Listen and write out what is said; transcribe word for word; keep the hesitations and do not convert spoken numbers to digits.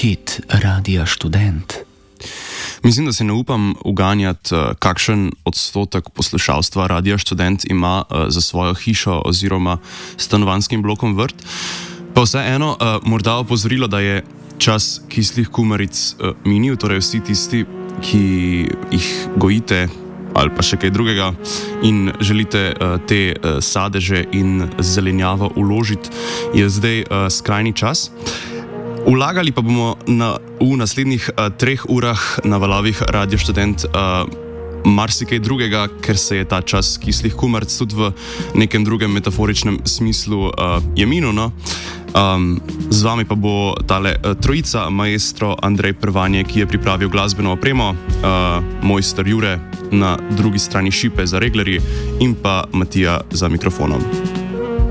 hit Radia Študent. Mislim, da se ne upam uganjati, kakšen odstotek poslušalstva Radia Študent ima za svojo hišo oziroma stanovanjskim blokom vrt. Pa vseeno, morda opozorilo, da je čas kislih kumaric minil, torej vsi tisti, ki jih gojite ali pa še kaj drugega in želite te sadeže in zelenjavo uložiti, je zdaj skrajni čas. Vlagali pa bomo na, v naslednjih uh, treh urah na valovih Radia Študent uh, marsikaj drugega, ker se je ta čas kislih kumaric tudi v nekem drugem metaforičnem smislu uh, je minil. No? Um, z vami pa bo tale uh, trojica, maestro Andrej Prvanje, ki je pripravil glasbeno opremo, uh, mojster Jure na drugi strani šipe za reglerji in pa Matija za mikrofonom.